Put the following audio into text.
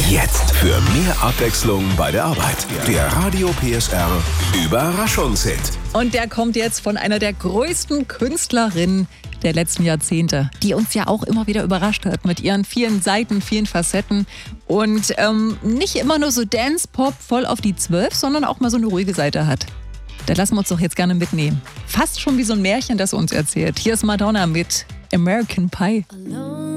Jetzt für mehr Abwechslung bei der Arbeit. Der Radio PSR Überraschungshit. Und der kommt jetzt von einer der größten Künstlerinnen der letzten Jahrzehnte, die uns ja auch immer wieder überrascht hat mit ihren vielen Seiten, vielen Facetten und nicht immer nur so Dance-Pop voll auf die 12, sondern auch mal so eine ruhige Seite hat. Da lassen wir uns doch jetzt gerne mitnehmen. Fast schon wie so ein Märchen, das uns erzählt. Hier ist Madonna mit American Pie. Alone.